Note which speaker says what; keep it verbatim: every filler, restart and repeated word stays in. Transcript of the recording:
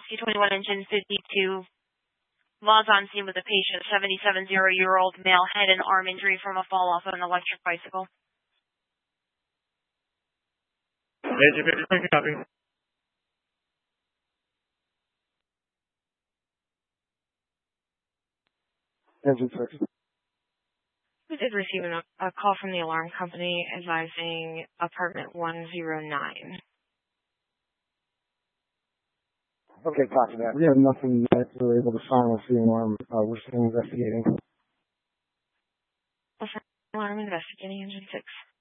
Speaker 1: C twenty-one engine fifty-two. Laws on scene with a patient, seventy-seven-year-old male, head and arm injury from a fall off of an electric bicycle.
Speaker 2: Engine fifty-two, copy.
Speaker 3: Engine six.
Speaker 4: We did receive a, a call from the alarm company advising apartment one oh nine.
Speaker 3: Okay, copy that. We have nothing yet. We were able to silence the alarm. Uh, we're still investigating.
Speaker 4: Alarm investigating engine six.